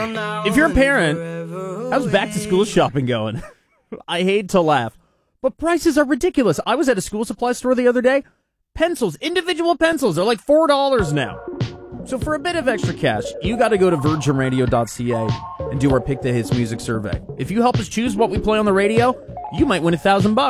If you're a parent, how's back to school shopping going? I hate to laugh, but prices are ridiculous. I was at a school supply store the other day. Pencils, individual pencils, are like $4 now. So for a bit of extra cash, you got to go to virginradio.ca and do our Pick the Hits music survey. If you help us choose what we play on the radio, you might win $1,000.